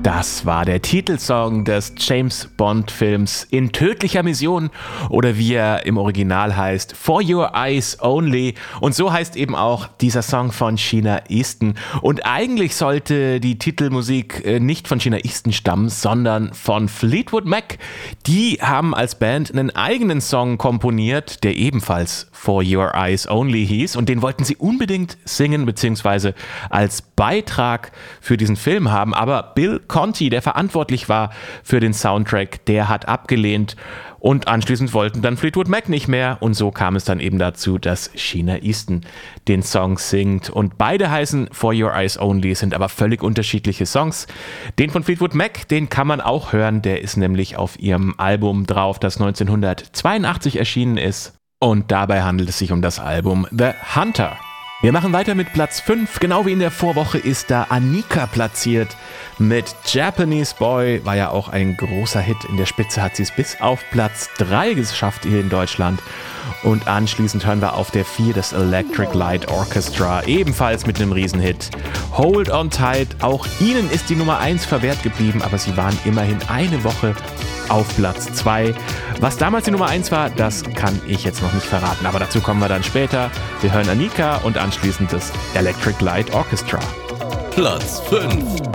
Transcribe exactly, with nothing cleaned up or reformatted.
Das war der Titelsong des James-Bond-Films In tödlicher Mission oder wie er im Original heißt, For Your Eyes Only. Und so heißt eben auch dieser Song von Sheena Easton. Und eigentlich sollte die Titelmusik nicht von Sheena Easton stammen, sondern von Fleetwood Mac. Die haben als Band einen eigenen Song komponiert, der ebenfalls For Your Eyes Only hieß. Und den wollten sie unbedingt singen bzw. als Beitrag für diesen Film haben. Aber Bill Conti, der verantwortlich war für den Soundtrack, der hat abgelehnt und anschließend wollten dann Fleetwood Mac nicht mehr und so kam es dann eben dazu, dass Sheena Easton den Song singt und beide heißen For Your Eyes Only, sind aber völlig unterschiedliche Songs. Den von Fleetwood Mac, den kann man auch hören, der ist nämlich auf ihrem Album drauf, das neunzehnhundertzweiundachtzig erschienen ist und dabei handelt es sich um das Album The Hunter. Wir machen weiter mit Platz fünf. Genau wie in der Vorwoche ist da Annika platziert mit Japanese Boy. War ja auch ein großer Hit. In der Spitze hat sie es bis auf Platz drei geschafft hier in Deutschland. Und anschließend hören wir auf der vier das Electric Light Orchestra, ebenfalls mit einem Riesenhit. Hold on Tight, auch ihnen ist die Nummer eins verwehrt geblieben, aber sie waren immerhin eine Woche auf Platz zwei. Was damals die Nummer eins war, das kann ich jetzt noch nicht verraten, aber dazu kommen wir dann später. Wir hören Annika und anschließend das Electric Light Orchestra. Platz fünf.